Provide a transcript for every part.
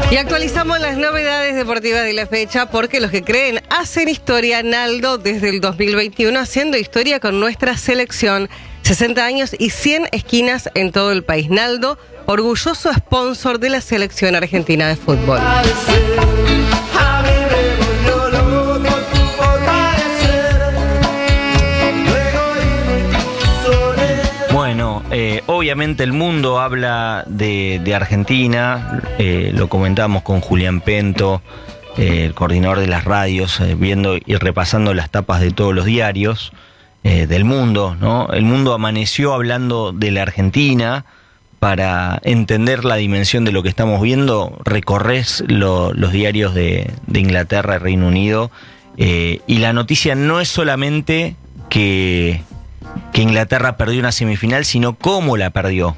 Y actualizamos las novedades deportivas de la fecha porque los que creen hacen historia. Naldo desde el 2021 haciendo historia con nuestra selección. 60 años y 100 esquinas en todo el país. Naldo, orgulloso sponsor de la selección argentina de fútbol. Bueno, obviamente el mundo habla de Argentina, lo comentamos con Julián Pento, el coordinador de las radios, viendo y repasando las tapas de todos los diarios del mundo, ¿no? El mundo amaneció hablando de la Argentina. Para entender la dimensión de lo que estamos viendo, recorres los diarios de Inglaterra y Reino Unido, y la noticia no es solamente que Inglaterra perdió una semifinal, sino cómo la perdió.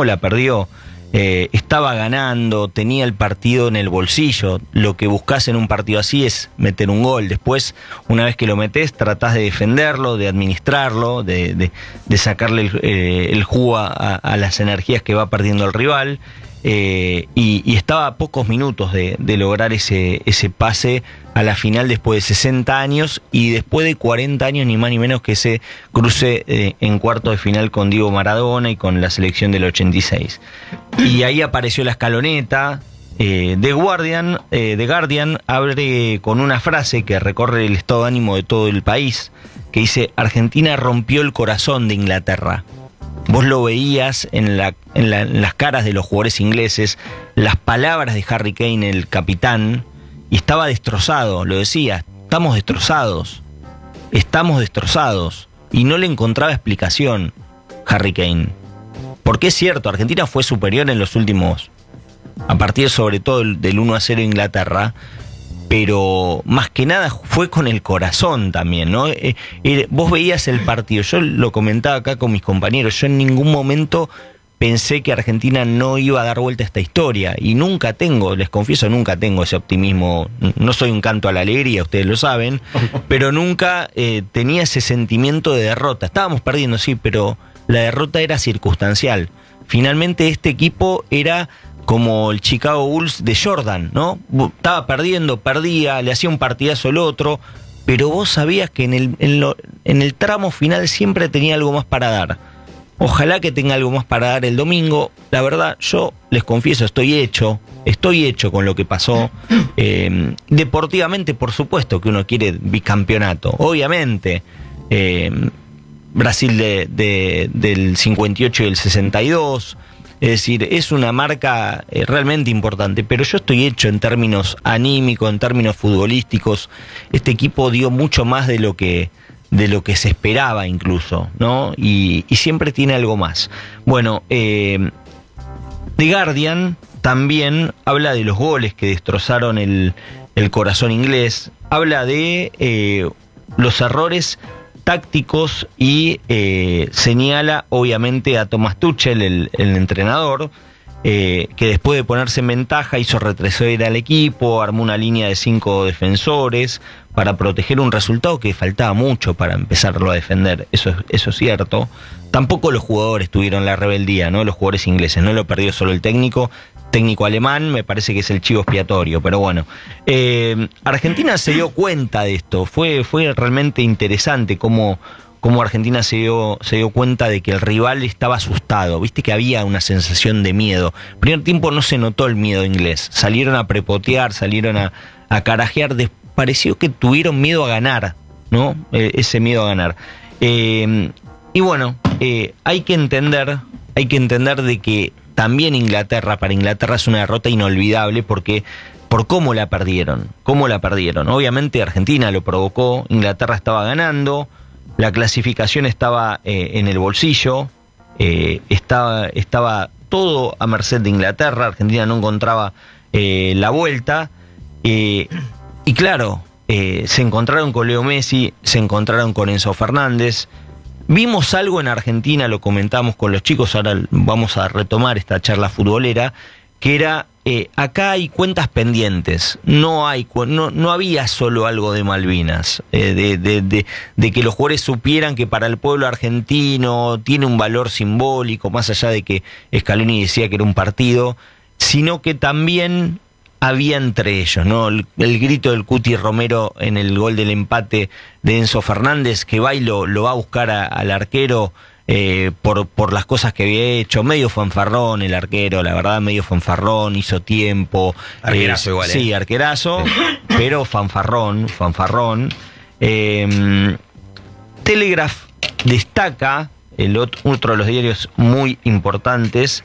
Estaba ganando, tenía el partido en el bolsillo. Lo que buscas en un partido así es meter un gol. Después, una vez que lo metés, tratás de defenderlo, de administrarlo, de sacarle el jugo a las energías que va perdiendo el rival. Y estaba a pocos minutos de lograr ese pase a la final después de 60 años y después de 40 años, ni más ni menos que ese cruce en cuarto de final con Diego Maradona y con la selección del 86. Y ahí apareció la escaloneta. The Guardian abre con una frase que recorre el estado de ánimo de todo el país, que dice: Argentina rompió el corazón de Inglaterra. Vos lo veías en las caras de los jugadores ingleses, las palabras de Harry Kane, el capitán, y estaba destrozado, lo decía: estamos destrozados, y no le encontraba explicación Harry Kane. Porque es cierto, Argentina fue superior en los últimos, a partir sobre todo del 1-0 Inglaterra, pero más que nada fue con el corazón también, ¿no? Vos veías el partido, yo lo comentaba acá con mis compañeros, yo en ningún momento pensé que Argentina no iba a dar vuelta a esta historia, y les confieso, nunca tengo ese optimismo. No soy un canto a la alegría, ustedes lo saben, pero nunca tenía ese sentimiento de derrota. Estábamos perdiendo, sí, pero la derrota era circunstancial. Finalmente este equipo era como el Chicago Bulls de Jordan, ¿no? Estaba perdiendo, perdía, le hacía un partidazo el otro, pero vos sabías que en el tramo final siempre tenía algo más para dar. Ojalá que tenga algo más para dar el domingo. La verdad, yo les confieso, estoy hecho con lo que pasó. Deportivamente, por supuesto que uno quiere bicampeonato, obviamente. Brasil del 58 y el 62... Es decir, es una marca realmente importante, pero yo estoy hecho en términos anímicos, en términos futbolísticos. Este equipo dio mucho más de lo que se esperaba incluso, ¿no? Y siempre tiene algo más. Bueno, The Guardian también habla de los goles que destrozaron el corazón inglés, habla de los errores tácticos y señala obviamente a Thomas Tuchel, el entrenador, que después de ponerse en ventaja hizo retroceder al equipo, armó una línea de 5 defensores para proteger un resultado que faltaba mucho para empezarlo a defender. Eso es cierto. Tampoco los jugadores tuvieron la rebeldía, ¿no? Los jugadores ingleses, no lo perdió solo el técnico alemán, me parece que es el chivo expiatorio, pero bueno. Argentina se dio cuenta de esto, fue realmente interesante cómo Argentina se dio cuenta de que el rival estaba asustado, viste que había una sensación de miedo. Primer tiempo no se notó el miedo inglés, salieron a prepotear, salieron a carajear, pareció que tuvieron miedo a ganar, ¿no? Ese miedo a ganar. Y bueno, hay que entender de que también para Inglaterra es una derrota inolvidable por cómo la perdieron. Obviamente Argentina lo provocó, Inglaterra estaba ganando, la clasificación estaba en el bolsillo, estaba todo a merced de Inglaterra, Argentina no encontraba la vuelta, y claro, se encontraron con Leo Messi, se encontraron con Enzo Fernández. Vimos algo en Argentina, lo comentamos con los chicos, ahora vamos a retomar esta charla futbolera, que era, acá hay cuentas pendientes, no había solo algo de Malvinas, de que los jugadores supieran que para el pueblo argentino tiene un valor simbólico, más allá de que Scaloni decía que era un partido, sino que también había entre ellos, ¿no? El grito del Cuti Romero en el gol del empate de Enzo Fernández, que va y lo va a buscar al arquero por las cosas que había hecho, medio fanfarrón el arquero, la verdad, medio fanfarrón, hizo tiempo. Arquerazo igual, Sí, arquerazo, pero fanfarrón. Telegraph destaca, otro de los diarios muy importantes,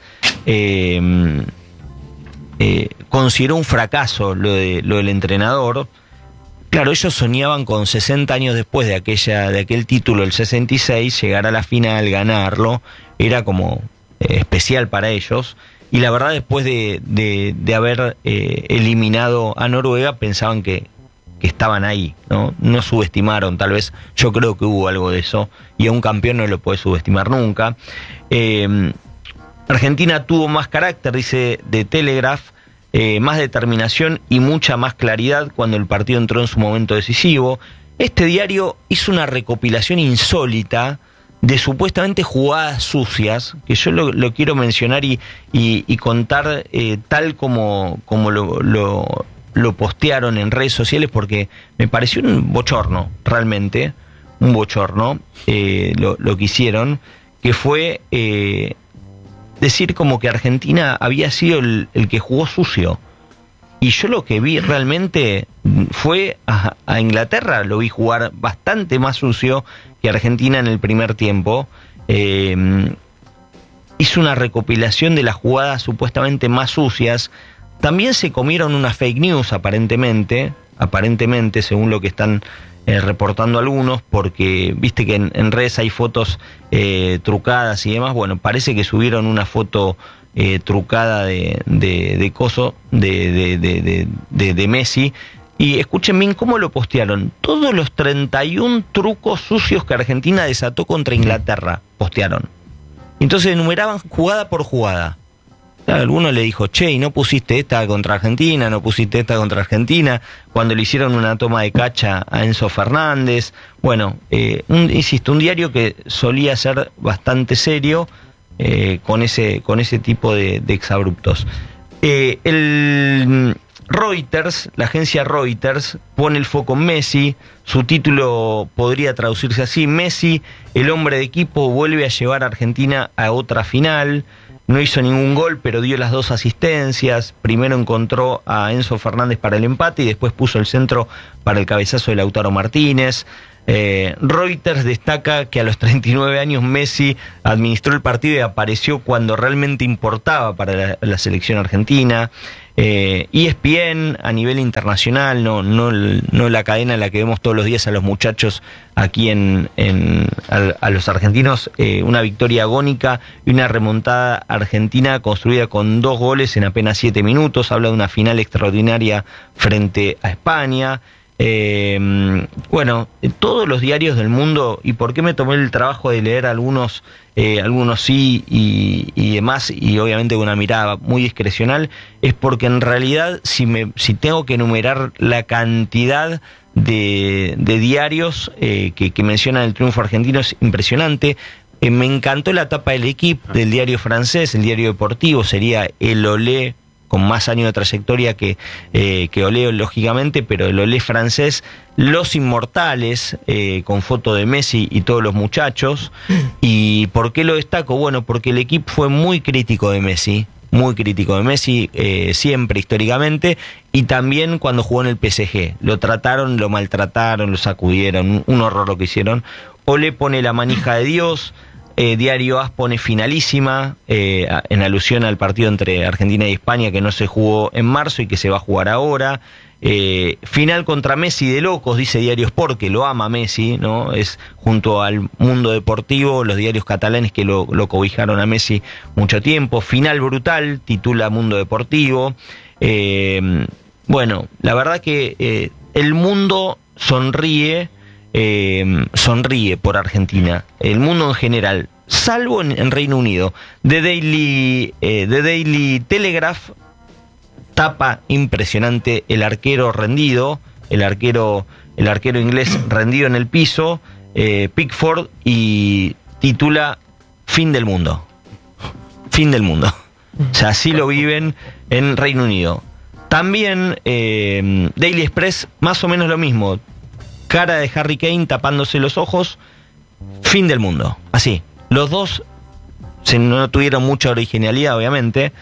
consideró un fracaso lo del entrenador. Claro, ellos soñaban con 60 años después de aquel título, el 66, llegar a la final, ganarlo, era como especial para ellos, y la verdad después de haber eliminado a Noruega pensaban que estaban ahí, no subestimaron, tal vez, yo creo que hubo algo de eso, y a un campeón no lo puede subestimar nunca. Argentina tuvo más carácter, dice de Telegraph, más determinación y mucha más claridad cuando el partido entró en su momento decisivo. Este diario hizo una recopilación insólita de supuestamente jugadas sucias, que yo lo quiero mencionar y contar tal como lo postearon en redes sociales, porque me pareció un bochorno, realmente, un bochorno, lo que hicieron, que fue decir como que Argentina había sido el que jugó sucio. Y yo lo que vi realmente fue a Inglaterra, lo vi jugar bastante más sucio que Argentina en el primer tiempo. Hizo una recopilación de las jugadas supuestamente más sucias. También se comieron una fake news, aparentemente, según lo que están reportando algunos, porque viste que en redes hay fotos trucadas y demás. Bueno, parece que subieron una foto trucada de coso, de Messi. Y escuchen bien cómo lo postearon. Todos los 31 trucos sucios que Argentina desató contra Inglaterra, postearon. Entonces enumeraban jugada por jugada. Claro, alguno le dijo, che, ¿y no pusiste esta contra Argentina? ¿No pusiste esta contra Argentina? Cuando le hicieron una toma de cacha a Enzo Fernández. Bueno, insisto, un diario que solía ser bastante serio con ese tipo de exabruptos. El Reuters, la agencia Reuters, pone el foco en Messi. Su título podría traducirse así: Messi, el hombre de equipo, vuelve a llevar a Argentina a otra final. No hizo ningún gol, pero dio las 2 asistencias. Primero encontró a Enzo Fernández para el empate y después puso el centro para el cabezazo de Lautaro Martínez. Reuters destaca que a los 39 años Messi administró el partido y apareció cuando realmente importaba para la selección argentina. ESPN a nivel internacional, no la cadena en la que vemos todos los días a los muchachos aquí a los argentinos, una victoria agónica y una remontada argentina construida con 2 goles en apenas 7 minutos. Habla de una final extraordinaria frente a España. Bueno, todos los diarios del mundo. ¿Y por qué me tomé el trabajo de leer algunos sí y demás, y obviamente con una mirada muy discrecional? Es porque en realidad si tengo que enumerar la cantidad de diarios que mencionan el triunfo argentino, es impresionante. Me encantó la tapa del Equipe, del diario francés, el diario deportivo, sería el Olé, con más años de trayectoria que Olé, lógicamente, pero el Olé francés, Los Inmortales, con foto de Messi y todos los muchachos. ¿Y por qué lo destaco? Bueno, porque el equipo fue muy crítico de Messi, siempre, históricamente, y también cuando jugó en el PSG. Lo trataron, lo maltrataron, lo sacudieron, un horror lo que hicieron. Olé pone la manija de Dios. Diario AS pone finalísima, en alusión al partido entre Argentina y España que no se jugó en marzo y que se va a jugar ahora. Final contra Messi de locos, dice Diario Sport, que lo ama Messi, ¿no? Es junto al Mundo Deportivo, los diarios catalanes que lo cobijaron a Messi mucho tiempo. Final brutal, titula Mundo Deportivo. Bueno, la verdad que el mundo sonríe por Argentina, el mundo en general, salvo en Reino Unido. The Daily Telegraph tapa impresionante: el arquero rendido, el arquero inglés rendido en el piso, Pickford, y titula fin del mundo. O sea, así lo viven en Reino Unido. También Daily Express, más o menos lo mismo. Cara de Harry Kane tapándose los ojos, fin del mundo. Así. Los dos no tuvieron mucha originalidad, obviamente.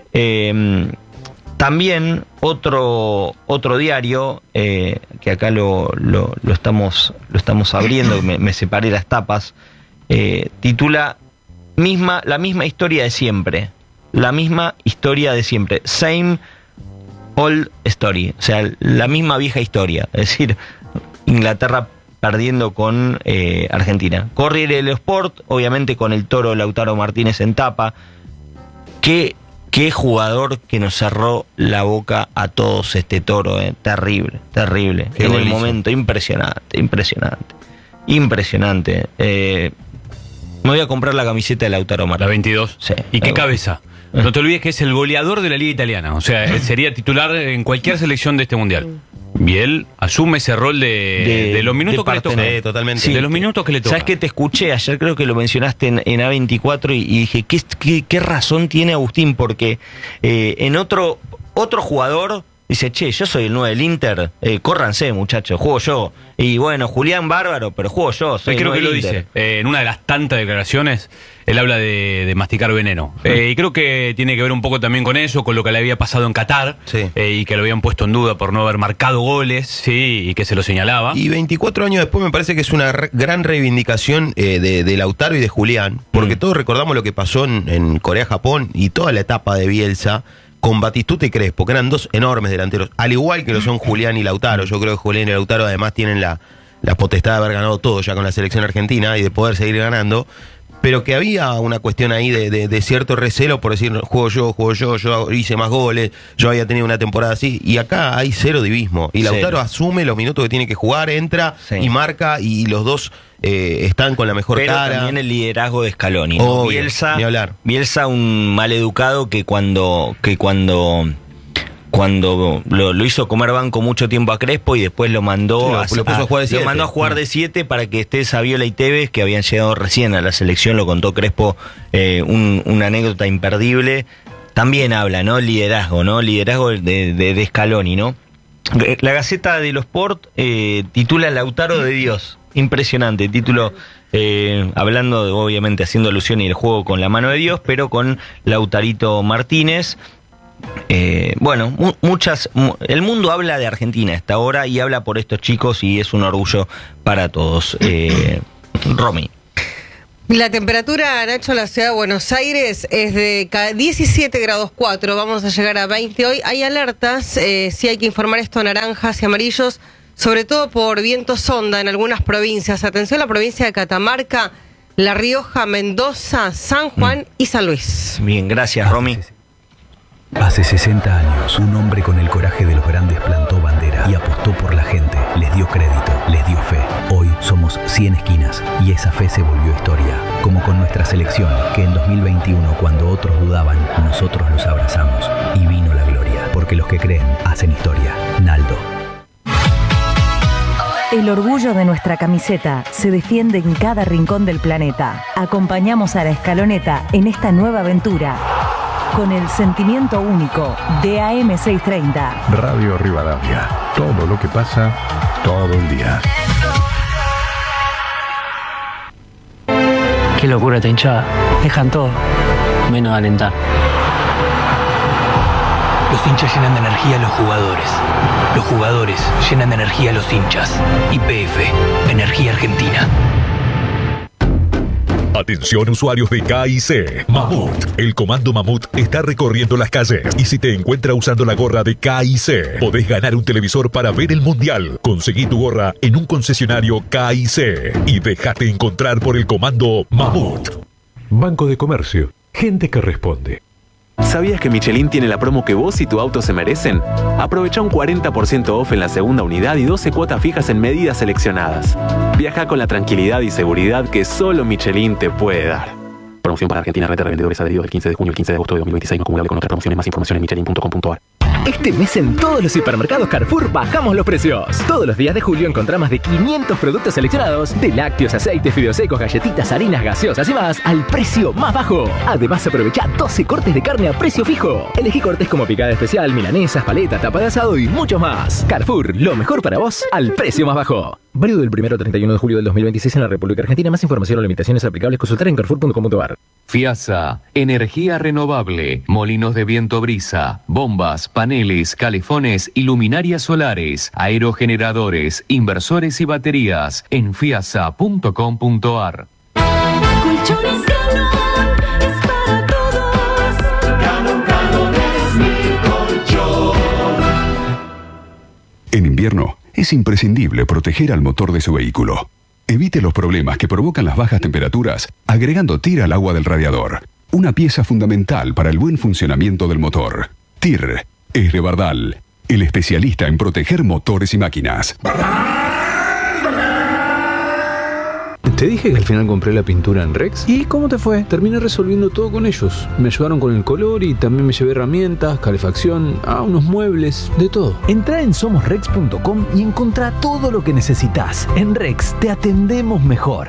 También otro diario, que acá lo estamos abriendo, me separé las tapas, titula la misma historia de siempre. La misma historia de siempre. Same old story. O sea, la misma vieja historia. Es decir, Inglaterra perdiendo con Argentina. Corriere dello Sport, obviamente con el toro Lautaro Martínez en tapa. Qué jugador que nos cerró la boca a todos este toro, terrible. Qué en buenísimo. el momento, impresionante. Me voy a comprar la camiseta de Lautaro Martínez. La 22. Sí. ¿Y qué cabeza? No te olvides que es el goleador de la Liga Italiana. O sea, sería titular en cualquier selección de este mundial. Y él asume ese rol de los minutos que le toca. Totalmente. Sí, de los minutos que le toca. ¿Sabes qué? Te escuché ayer, creo que lo mencionaste en A24 y dije, ¿qué razón tiene Agustín? Porque en otro jugador dice, che, yo soy el 9 del Inter, córranse muchachos, juego yo. Y bueno, Julián bárbaro, pero juego yo, soy el creo 9 que lo del Inter. dice. En una de las tantas declaraciones, él habla de masticar veneno. Y creo que tiene que ver un poco también con eso, con lo que le había pasado en Qatar, Sí. Y que lo habían puesto en duda por no haber marcado goles, sí, y que se lo señalaba. Y 24 años después me parece que es una gran reivindicación de Lautaro y de Julián, porque todos recordamos lo que pasó en Corea-Japón y toda la etapa de Bielsa con Batistuta y Crespo, que eran dos enormes delanteros, al igual que lo son Julián y Lautaro. Yo creo que Julián y Lautaro además tienen la potestad de haber ganado todo ya con la selección argentina y de poder seguir ganando, pero que había una cuestión ahí de cierto recelo por decir, juego yo hice más goles, yo había tenido una temporada así, y acá hay cero divismo, y Lautaro asume los minutos que tiene que jugar, entra y marca, y los dos están con la mejor pero cara. también el liderazgo de Scaloni, ¿no? Obvio, ni hablar. Bielsa, un maleducado que cuando lo hizo comer banco mucho tiempo a Crespo y después lo mandó Sí, lo puso a jugar de 7. Lo mandó a jugar de 7 para que esté Saviola y Tevez, que habían llegado recién a la selección, lo contó Crespo, una anécdota imperdible. También habla, ¿no? Liderazgo, ¿no? Liderazgo de Scaloni, ¿no? La Gaceta de los Sport titula Lautaro de Dios. Impresionante título, hablando, obviamente, haciendo alusión al juego con la mano de Dios, pero con Lautarito Martínez. Bueno, el mundo habla de Argentina a esta hora y habla por estos chicos y es un orgullo para todos. Romy. La temperatura, Nacho, en la ciudad de Buenos Aires es de 17 grados 4, vamos a llegar a 20 hoy. Hay alertas, sí hay que informar esto, naranjas y amarillos, sobre todo por viento sonda en algunas provincias. Atención, la provincia de Catamarca, La Rioja, Mendoza, San Juan y San Luis. Bien, gracias, Romy. Hace 60 años, un hombre con el coraje de los grandes plantó bandera y apostó por la gente, les dio crédito, les dio fe. Hoy somos 100 esquinas y esa fe se volvió historia, como con nuestra selección, que en 2021, cuando otros dudaban, nosotros los abrazamos y vino la gloria, porque los que creen hacen historia. Naldo. El orgullo de nuestra camiseta se defiende en cada rincón del planeta. Acompañamos a la Escaloneta en esta nueva aventura con el sentimiento único de AM630. Radio Rivadavia. Todo lo que pasa, todo el día. Qué locura esta hinchada. Dejan todo, menos alentar. Los hinchas llenan de energía a los jugadores. Los jugadores llenan de energía a los hinchas. YPF, Energía Argentina. Atención usuarios de KIC. Mamut. El comando Mamut está recorriendo las calles. Y si te encuentra usando la gorra de KIC, podés ganar un televisor para ver el mundial. Conseguí tu gorra en un concesionario KIC. Y déjate encontrar por el comando Mamut. Banco de Comercio. Gente que responde. ¿Sabías que Michelin tiene la promo que vos y tu auto se merecen? Aprovecha un 40% off en la segunda unidad y 12 cuotas fijas en medidas seleccionadas. Viaja con la tranquilidad y seguridad que solo Michelin te puede dar. Promoción para Argentina, red de revendedores adheridos del 15 de junio al 15 de agosto de 2026, no acumulable con otras promociones. Más información en michelin.com.ar. Este mes en todos los hipermercados Carrefour bajamos los precios. Todos los días de julio encontrá más de 500 productos seleccionados, de lácteos, aceites, fideos secos, galletitas, harinas, gaseosas y más, al precio más bajo. Además aprovecha 12 cortes de carne a precio fijo. Elegí cortes como picada especial, milanesas, paleta, tapa de asado y mucho más. Carrefour, lo mejor para vos al precio más bajo. Válido del 1 al 31 de julio del 2026 en la República Argentina. Más información o limitaciones aplicables consultar en carrefour.com.ar. FIASA, energía renovable, molinos de viento brisa, bombas, paneles, calefones y luminarias solares, aerogeneradores, inversores y baterías en fiasa.com.ar. Colchones Galón es para todos. Galón es mi colchón. En invierno es imprescindible proteger al motor de su vehículo. Evite los problemas que provocan las bajas temperaturas agregando TIR al agua del radiador. Una pieza fundamental para el buen funcionamiento del motor. TIR es de Bardal, el especialista en proteger motores y máquinas. Te dije que al final compré la pintura en Rex. ¿Y cómo te fue? Terminé resolviendo todo con ellos. Me ayudaron con el color y también me llevé herramientas, calefacción, unos muebles, de todo. Entrá en somosrex.com y encontrá todo lo que necesitas. En Rex te atendemos mejor.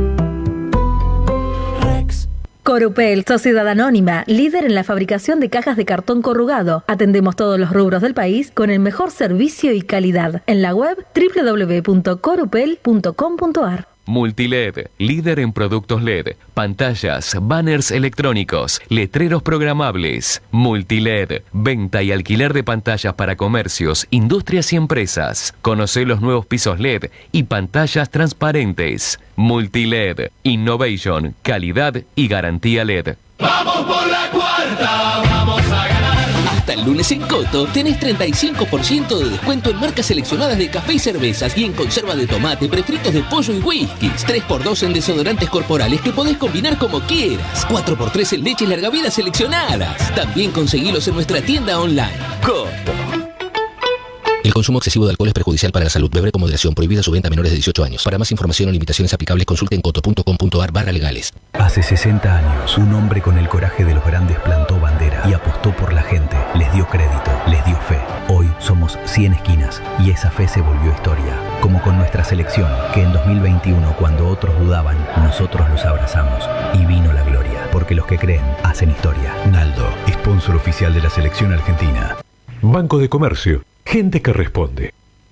Corupel, Sociedad Anónima, líder en la fabricación de cajas de cartón corrugado. Atendemos todos los rubros del país con el mejor servicio y calidad. En la web www.corupel.com.ar. Multiled, líder en productos LED, pantallas, banners electrónicos, letreros programables. Multiled, venta y alquiler de pantallas para comercios, industrias y empresas. Conocé los nuevos pisos LED y pantallas transparentes. Multiled, innovation, calidad y garantía LED. ¡Vamos por la cuarta! ¡Vamos a ganar! Hasta el lunes en Coto tenés 35% de descuento en marcas seleccionadas de café y cervezas y en conserva de tomate, prefritos de pollo y whiskies. 3x2 en desodorantes corporales que podés combinar como quieras. 4x3 en leches larga vida seleccionadas. También conseguilos en nuestra tienda online. Coto. El consumo excesivo de alcohol es perjudicial para la salud. Beber con moderación. Prohibida su venta a menores de 18 años. Para más información o limitaciones aplicables, consulte en coto.com.ar/legales. Hace 60 años, un hombre con el coraje de los grandes plantó bandera y apostó por la gente. Les dio crédito, les dio fe. Hoy somos 100 esquinas y esa fe se volvió historia. Como con nuestra selección, que en 2021, cuando otros dudaban, nosotros los abrazamos. Y vino la gloria, porque los que creen hacen historia. Naldo, sponsor oficial de la selección argentina. Banco de Comercio. Gente que responde.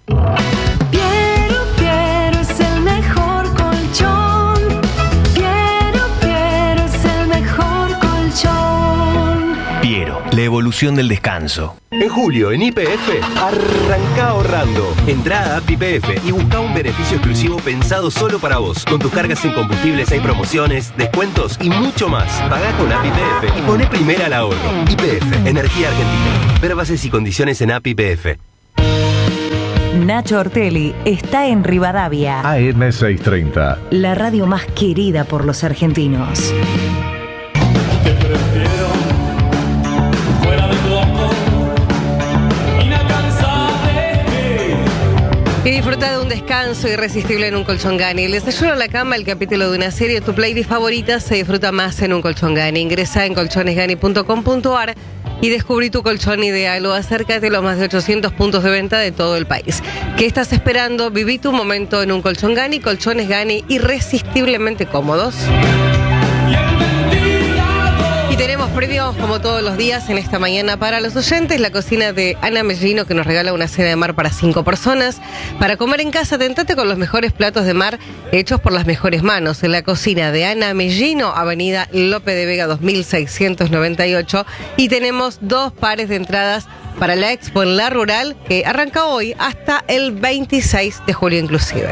Piero es el mejor colchón. Piero es el mejor colchón. Piero, la evolución del descanso. En julio, en YPF, arranca ahorrando. Entrá a App YPF y busca un beneficio exclusivo pensado solo para vos. Con tus cargas en combustibles hay promociones, descuentos y mucho más. Pagá con App YPF y poné primera al ahorro. YPF, Energía Argentina. Ver bases y condiciones en App YPF. Nacho Ortelli está en Rivadavia, AM630. la radio más querida por los argentinos. Y disfruta de un descanso irresistible en un colchón Gani. El desayuno a la cama, el capítulo de una serie, tu playlist favorita se disfruta más en un colchón Gani. Ingresa en colchonesgani.com.ar y descubrí tu colchón ideal o acércate a los más de 800 puntos de venta de todo el país. ¿Qué estás esperando? Viví tu momento en un colchón Gani. Colchones Gani, irresistiblemente cómodos. Y tenemos premios como todos los días en esta mañana para los oyentes. La cocina de Ana Mellino, que nos regala una cena de mar para 5 personas. Para comer en casa, tentate con los mejores platos de mar hechos por las mejores manos. En la cocina de Ana Mellino, Avenida Lope de Vega 2698. Y tenemos 2 pares de entradas para la Expo en La Rural, que arranca hoy hasta el 26 de julio inclusive.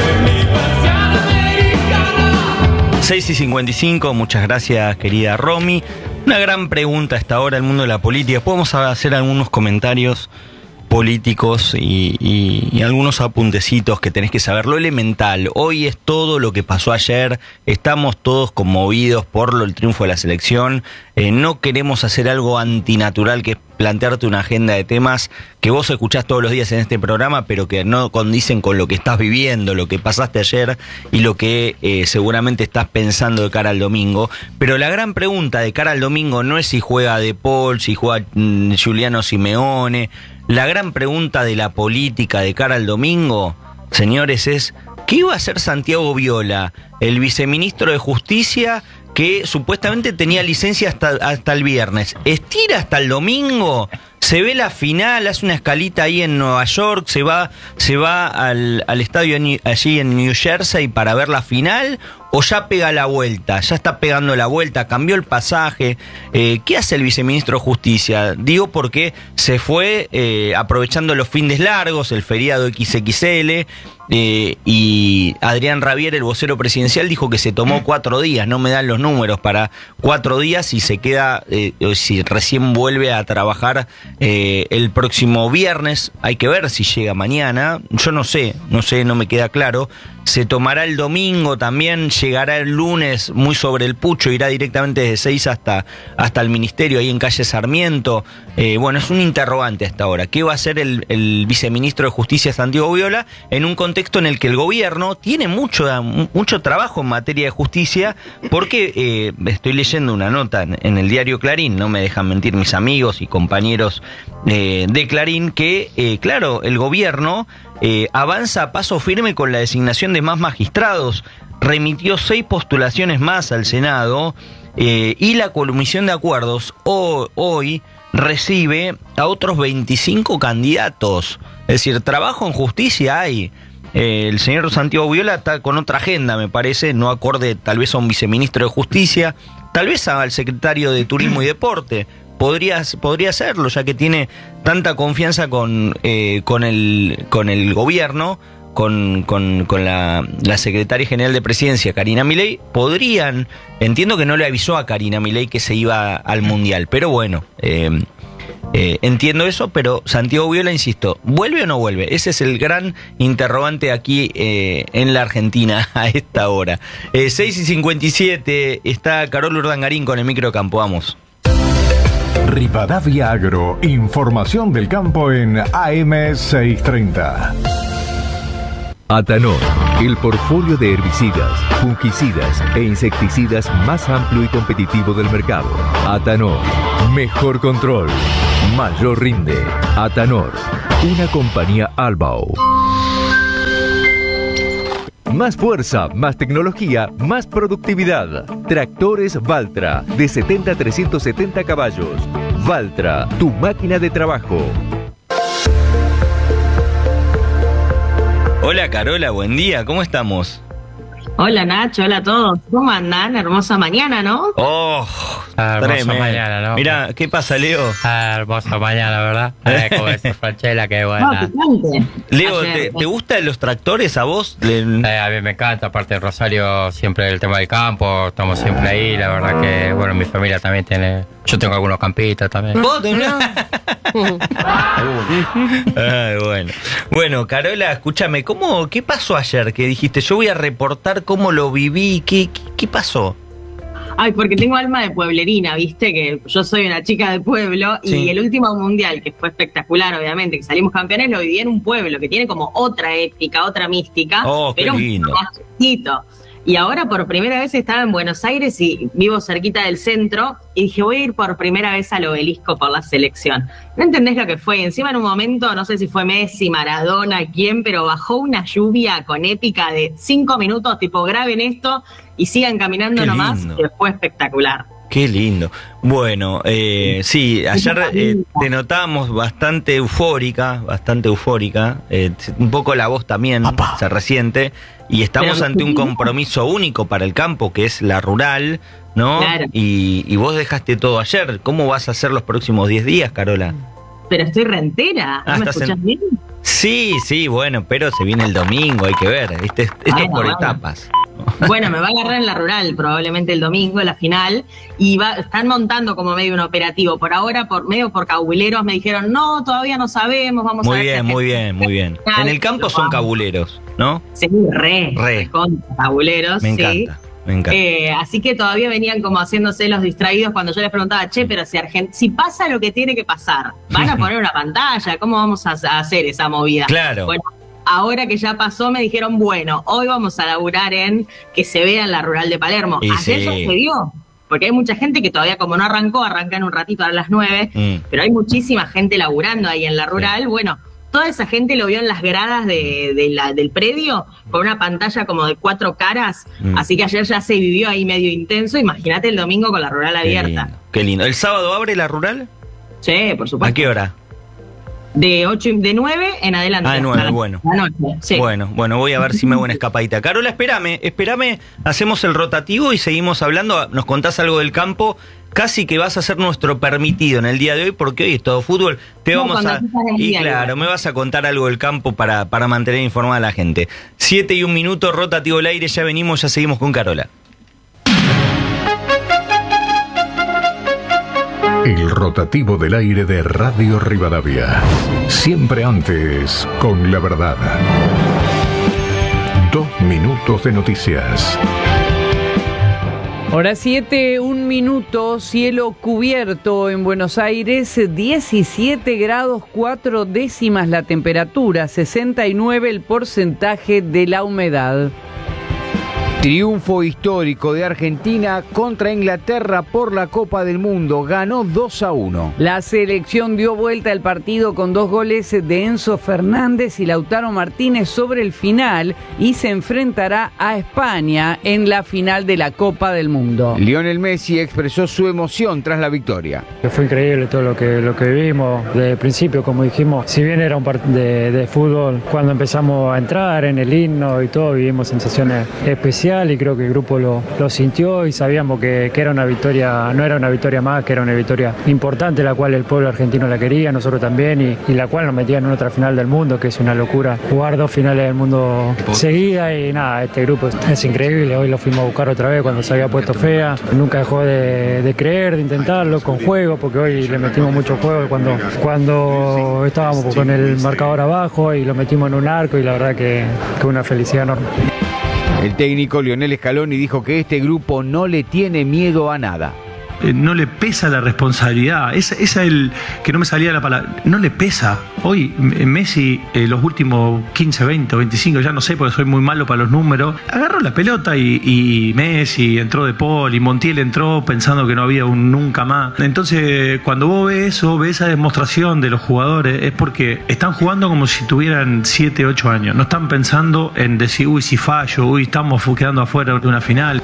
6:55, muchas gracias, querida Romy. Una gran pregunta a esta hora, el mundo de la política. Podemos hacer algunos comentarios políticos y algunos apuntecitos que tenés que saber. Lo elemental, hoy es todo lo que pasó ayer, estamos todos conmovidos por el triunfo de la selección. No queremos hacer algo antinatural, que es plantearte una agenda de temas que vos escuchás todos los días en este programa, pero que no condicen con lo que estás viviendo, lo que pasaste ayer y lo que seguramente estás pensando de cara al domingo. Pero la gran pregunta de cara al domingo no es si juega De Paul, si juega Giuliano Simeone. La gran pregunta de la política de cara al domingo, señores, es ¿qué iba a hacer Santiago Viola, el viceministro de Justicia, que supuestamente tenía licencia hasta el viernes? ¿Estira hasta el domingo? ¿Se ve la final? ¿Hace una escalita ahí en Nueva York? ¿Se va al estadio allí en New Jersey para ver la final? ¿O ya pega la vuelta? ¿Ya está pegando la vuelta? ¿Cambió el pasaje? ¿Qué hace el viceministro de Justicia? Digo porque se fue aprovechando los fines largos, el feriado XXL, y Adrián Rabier, el vocero presidencial, dijo que se tomó 4 días. No me dan los números para 4 días y se queda, si recién vuelve a trabajar el próximo viernes. Hay que ver si llega mañana. Yo no sé, no me queda claro. Se tomará el domingo también, llegará el lunes muy sobre el pucho, irá directamente desde 6 hasta el ministerio ahí en calle Sarmiento. Bueno, es un interrogante hasta ahora. ¿Qué va a hacer el viceministro de Justicia Santiago Viola en un contexto en el que el gobierno tiene mucho trabajo en materia de justicia? Porque estoy leyendo una nota en el diario Clarín, no me dejan mentir mis amigos y compañeros de Clarín, que claro, el gobierno avanza a paso firme con la designación de más magistrados, remitió 6 postulaciones más al Senado, y la Comisión de Acuerdos hoy recibe a otros 25 candidatos. Es decir, trabajo en justicia hay. El señor Santiago Viola está con otra agenda, me parece, no acorde tal vez a un viceministro de Justicia, tal vez al secretario de Turismo y Deporte. Podría hacerlo, ya que tiene tanta confianza con el gobierno, con la secretaria general de Presidencia, Karina Milei. Entiendo que no le avisó a Karina Milei que se iba al Mundial, pero bueno, entiendo eso, pero Santiago Viola, insisto, ¿vuelve o no vuelve? Ese es el gran interrogante aquí en la Argentina a esta hora. 6:57, está Carol Urdangarín con el microcampo, vamos. Rivadavia Agro, información del campo en AM630. Atanor, el portfolio de herbicidas, fungicidas e insecticidas más amplio y competitivo del mercado. Atanor, mejor control, mayor rinde. Atanor, una compañía Albao. Más fuerza, más tecnología, más productividad. Tractores Valtra, de 70 a 370 caballos. Valtra, tu máquina de trabajo. Hola Carola, buen día, ¿cómo estamos? Hola Nacho, hola a todos. ¿Cómo andan? Hermosa mañana, ¿no? Oh, hermosa mañana, ¿no? Mira, ¿qué pasa, Leo? Hermosa mañana, ¿verdad? Como dice Franchella, qué buena. Leo, ¿te gustan los tractores a vos? A mí me encanta, aparte de Rosario, siempre el tema del campo, estamos siempre ahí, la verdad que, bueno, mi familia también tiene... Yo tengo algunos campitos también. ¿Vos tenés? Bueno, Carola, escúchame, ¿qué pasó ayer? Que dijiste, yo voy a reportar cómo lo viví, ¿qué pasó? Ay, porque tengo alma de pueblerina, viste, que yo soy una chica de pueblo, sí. Y el último mundial, que fue espectacular, obviamente, que salimos campeones, lo viví en un pueblo que tiene como otra épica, otra mística, pero un poco más chiquito. Y ahora por primera vez estaba en Buenos Aires y vivo cerquita del centro y dije, voy a ir por primera vez al Obelisco por la selección. No entendés lo que fue. Encima en un momento, no sé si fue Messi, Maradona, quién, pero bajó una lluvia con épica de 5 minutos, tipo graben esto y sigan caminando nomás, que fue espectacular. Qué lindo. Bueno, sí, ayer te notábamos bastante eufórica, un poco la voz también se resiente, y estamos ante un compromiso único para el campo, que es la rural, ¿no? Claro. Y vos dejaste todo ayer. ¿Cómo vas a hacer los próximos 10 días, Carola? Pero estoy rentera, ¿no me escuchás bien? Sí, bueno, pero se viene el domingo, hay que ver, esto es por etapas. Bueno, me va a agarrar en la rural probablemente el domingo, la final, y están montando como medio un operativo. Por ahora, por cabuleros, me dijeron, no, todavía no sabemos, vamos a ver. Muy bien. En el campo son cabuleros, ¿no? Sí, re con cabuleros, me sí. encanta. Me encanta. Así que todavía venían como haciéndose los distraídos cuando yo les preguntaba, che, pero si pasa lo que tiene que pasar, van a poner una pantalla, ¿cómo vamos a hacer esa movida? Claro. Bueno, ahora que ya pasó, me dijeron, bueno, hoy vamos a laburar en que se vea en la Rural de Palermo. Y Ayer ya se vio, porque hay mucha gente que todavía como no arranca en un ratito a las 9, pero hay muchísima gente laburando ahí en la Rural. Bueno, toda esa gente lo vio en las gradas del predio con una pantalla como de 4 caras, así que ayer ya se vivió ahí medio intenso. Imagínate el domingo con la Rural abierta. Qué lindo. ¿El sábado abre la Rural? Sí, por supuesto. ¿A qué hora? De 9 en adelante. Ah, 9, bueno. La noche, sí. Bueno, voy a ver si me hago una escapadita. Carola, espérame, hacemos el rotativo y seguimos hablando. Nos contás algo del campo. Casi que vas a ser nuestro permitido en el día de hoy, porque hoy es todo fútbol. Y claro, me vas a contar algo del campo para mantener informada a la gente. 7 y 1 minuto, rotativo al aire, ya venimos, ya seguimos con Carola. El rotativo del aire de Radio Rivadavia. Siempre antes, con la verdad. 2 minutos de noticias. Hora 7, 1 minuto, cielo cubierto en Buenos Aires, 17 grados 4 décimas la temperatura, 69 el porcentaje de la humedad. Triunfo histórico de Argentina contra Inglaterra por la Copa del Mundo. Ganó 2-1. La selección dio vuelta al partido con 2 goles de Enzo Fernández y Lautaro Martínez sobre el final y se enfrentará a España en la final de la Copa del Mundo. Lionel Messi expresó su emoción tras la victoria. Fue increíble todo lo que vivimos desde el principio, como dijimos. Si bien era un partido de fútbol, cuando empezamos a entrar en el himno y todo, vivimos sensaciones especiales. Y creo que el grupo lo sintió y sabíamos que era una victoria, no era una victoria más, que era una victoria importante, la cual el pueblo argentino la quería, nosotros también, y la cual nos metía en otra final del mundo, que es una locura jugar 2 finales del mundo seguidas. Y nada, este grupo es increíble. Hoy lo fuimos a buscar otra vez cuando se había puesto fea, nunca dejó de creer, de intentarlo con juego, porque hoy le metimos mucho juego cuando estábamos con el marcador abajo y lo metimos en un arco, y la verdad que una felicidad enorme. El técnico Lionel Scaloni dijo que este grupo no le tiene miedo a nada. No le pesa la responsabilidad, esa es el que no me salía la palabra, no le pesa. Hoy Messi, los últimos 15, 20 o 25, ya no sé porque soy muy malo para los números, agarró la pelota y Messi entró de Paul y Montiel entró pensando que no había un nunca más. Entonces cuando vos ves esa demostración de los jugadores, es porque están jugando como si tuvieran 7, 8 años, no están pensando en decir, uy, si fallo, uy, estamos quedando afuera de una final.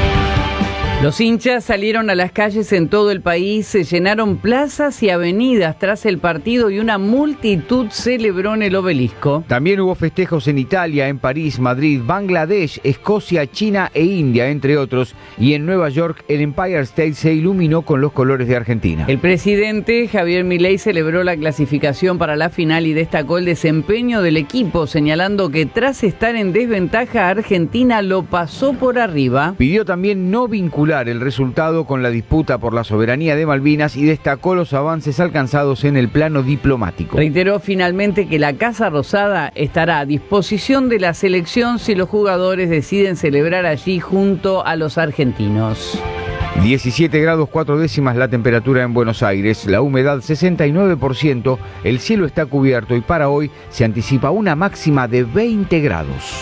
Los hinchas salieron a las calles en todo el país, se llenaron plazas y avenidas tras el partido y una multitud celebró en el Obelisco. También hubo festejos en Italia, en París, Madrid, Bangladesh, Escocia, China e India, entre otros. Y en Nueva York, el Empire State se iluminó con los colores de Argentina. El presidente Javier Milei celebró la clasificación para la final y destacó el desempeño del equipo, señalando que tras estar en desventaja, Argentina lo pasó por arriba. Pidió también no vincular el resultado con la disputa por la soberanía de Malvinas y destacó los avances alcanzados en el plano diplomático. Reiteró finalmente que la Casa Rosada estará a disposición de la selección si los jugadores deciden celebrar allí junto a los argentinos. 17 grados 4 décimas la temperatura en Buenos Aires, la humedad 69%, el cielo está cubierto y para hoy se anticipa una máxima de 20 grados.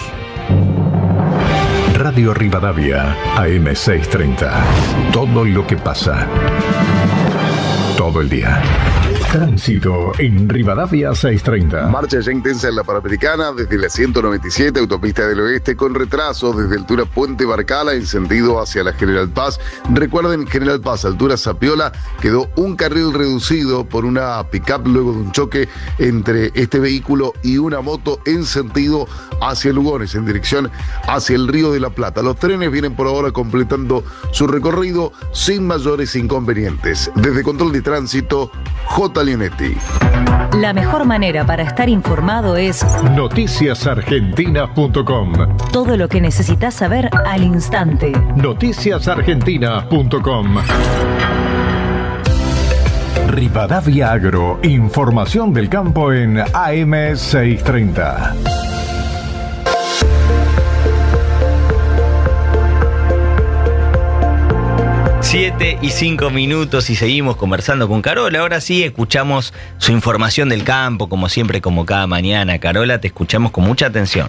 Radio Rivadavia, AM630. Todo lo que pasa. Todo el día. Tránsito en Rivadavia 630. Marcha ya intensa en la Panamericana desde la 197, autopista del oeste, con retraso desde altura Puente Barcala en sentido hacia la General Paz. Recuerden, General Paz, altura Zapiola, quedó un carril reducido por una pick-up luego de un choque entre este vehículo y una moto en sentido hacia Lugones, en dirección hacia el Río de la Plata. Los trenes vienen por ahora completando su recorrido sin mayores inconvenientes. Desde Control de Tránsito, J. Leonetti. La mejor manera para estar informado es noticiasargentina.com. Todo lo que necesitas saber al instante. Noticiasargentina.com. Rivadavia Agro, información del campo en AM630. 7:05 y seguimos conversando con Carola. Ahora sí escuchamos su información del campo, como siempre, como cada mañana. Carola, te escuchamos con mucha atención.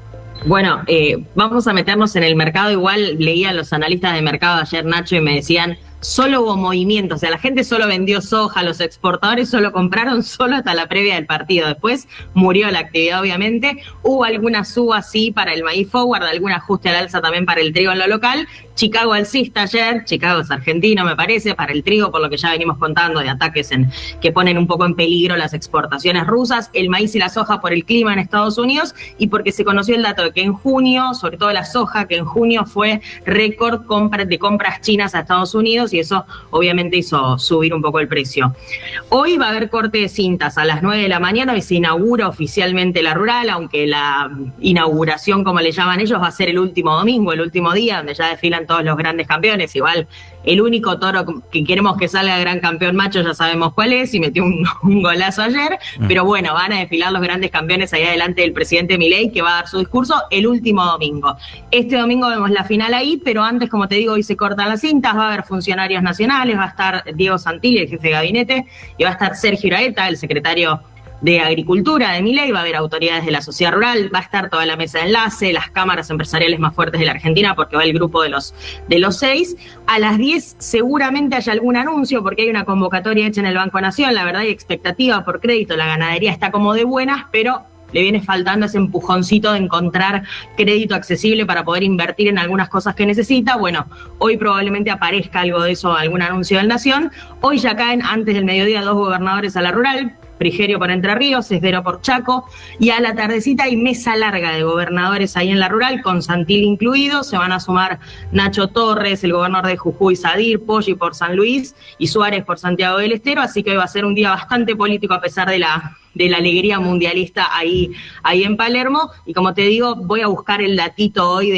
Bueno, vamos a meternos en el mercado. Igual leía a los analistas de mercado ayer, Nacho, y me decían, solo hubo movimiento, o sea, la gente solo vendió soja, los exportadores solo compraron solo hasta la previa del partido. Después murió la actividad, obviamente. Hubo alguna suba, sí, para el maíz forward, algún ajuste al alza también para el trigo en lo local. Chicago alcista ayer, Chicago es argentino, me parece, para el trigo, por lo que ya venimos contando de ataques que ponen un poco en peligro las exportaciones rusas, el maíz y la soja por el clima en Estados Unidos y porque se conoció el dato de que en junio, sobre todo la soja, que en junio fue récord de compras chinas a Estados Unidos y eso obviamente hizo subir un poco el precio. Hoy va a haber corte de cintas a las 9 de la mañana y se inaugura oficialmente la rural, aunque la inauguración, como le llaman ellos, va a ser el último domingo, el último día, donde ya desfilan todos los grandes campeones. Igual el único toro que queremos que salga gran campeón macho ya sabemos cuál es y metió un golazo ayer, pero bueno, van a desfilar los grandes campeones ahí adelante del presidente Milei, que va a dar su discurso el último domingo. Este domingo vemos la final ahí, pero antes, como te digo, hoy se cortan las cintas, va a haber funcionarios nacionales, va a estar Diego Santilli, el jefe de gabinete, y va a estar Sergio Iraeta, el secretario de Agricultura de Milei, va a haber autoridades de la sociedad rural, va a estar toda la mesa de enlace, las cámaras empresariales más fuertes de la Argentina, porque va el grupo de los 6. A las 10 seguramente haya algún anuncio, porque hay una convocatoria hecha en el Banco Nación, la verdad hay expectativa por crédito, la ganadería está como de buenas, pero le viene faltando ese empujoncito de encontrar crédito accesible para poder invertir en algunas cosas que necesita. Bueno, hoy probablemente aparezca algo de eso, algún anuncio del Nación. Hoy ya caen antes del mediodía 2 gobernadores a la rural, Frigerio por Entre Ríos, Esdero por Chaco, y a la tardecita hay mesa larga de gobernadores ahí en la rural, con Santilli incluido. Se van a sumar Nacho Torres, el gobernador de Jujuy, Sadir, Poggi por San Luis y Suárez por Santiago del Estero, así que hoy va a ser un día bastante político a pesar de la alegría mundialista ahí en Palermo. Y como te digo, voy a buscar el datito hoy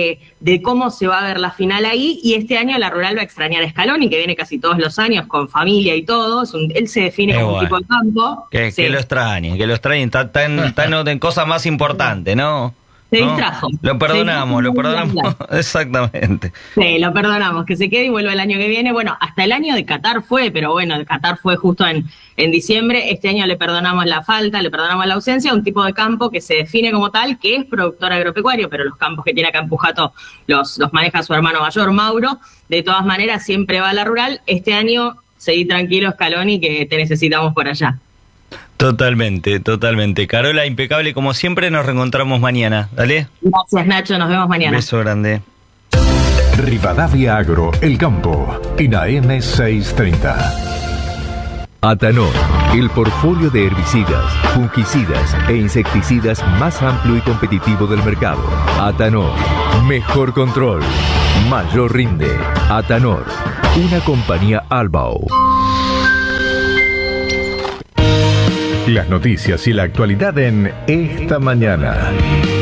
de cómo se va a ver la final ahí, y este año la rural va a extrañar a Scaloni, que viene casi todos los años con familia y todo. Él se define como un tipo de campo. Que lo extrañen, está en cosas más importantes, ¿no? Se distrajo. Lo perdonamos. Exactamente. Sí, lo perdonamos, que se quede y vuelva el año que viene. Bueno, hasta el año de Qatar fue, pero bueno, el Qatar fue justo en diciembre. Este año le perdonamos la falta, le perdonamos la ausencia, un tipo de campo que se define como tal, que es productor agropecuario, pero los campos que tiene acá en Pujato los maneja su hermano mayor, Mauro. De todas maneras, siempre va a la rural. Este año, seguí tranquilo, Scaloni, que te necesitamos por allá. Totalmente. Carola, impecable como siempre, nos reencontramos mañana. ¿Dale? Gracias, Nacho, nos vemos mañana. Beso grande. Rivadavia Agro, El Campo, en AM 630. Atanor, el portfolio de herbicidas, fungicidas e insecticidas más amplio y competitivo del mercado. Atanor, mejor control, mayor rinde. Atanor, una compañía Albao. Las noticias y la actualidad en Esta Mañana.